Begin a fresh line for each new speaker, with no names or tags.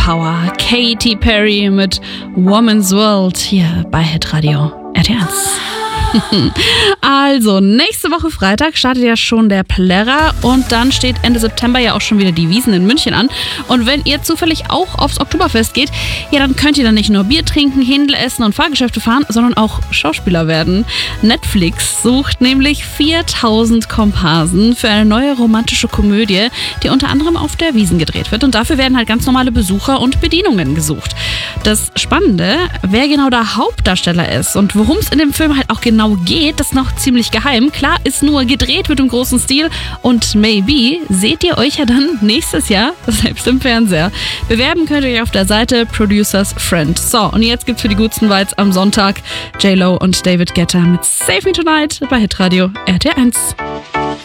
Power. Katy Perry mit Woman's World hier bei Hitradio RT1. Also, nächste Woche Freitag startet ja schon der Plärrer und dann steht Ende September ja auch schon wieder die Wiesn in München an. Und wenn ihr zufällig auch aufs Oktoberfest geht, ja, dann könnt ihr dann nicht nur Bier trinken, Händel essen und Fahrgeschäfte fahren, sondern auch Schauspieler werden. Netflix sucht nämlich 4000 Komparsen für eine neue romantische Komödie, die unter anderem auf der Wiesn gedreht wird. Und dafür werden halt ganz normale Besucher und Bedienungen gesucht. Das Spannende, wer genau der Hauptdarsteller ist und worum es in dem Film halt auch genau geht, das ist noch ziemlich geheim. Klar, ist nur gedreht wird im großen Stil und maybe seht ihr euch ja dann nächstes Jahr selbst im Fernseher. Bewerben könnt ihr euch auf der Seite Producers Friend. So, und jetzt gibt's für die gutsten Vibes am Sonntag J-Lo und David Guetta mit Save Me Tonight bei Hitradio RT1.